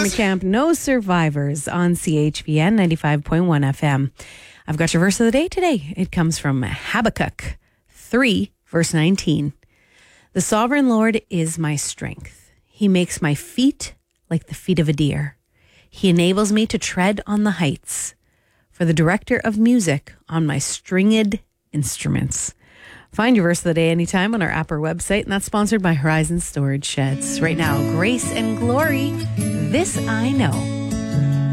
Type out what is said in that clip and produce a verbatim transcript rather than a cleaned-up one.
summer camp, no survivors on C H V N ninety-five point one F M. I've got your verse of the day today. It comes from Habakkuk three, verse nineteen. The sovereign Lord is my strength. He makes my feet like the feet of a deer. He enables me to tread on the heights. For the director of music on my stringed instruments. Find your verse of the day anytime on our app or website, and that's sponsored by Horizon Storage Sheds. Right now, Grace and Glory, This I Know.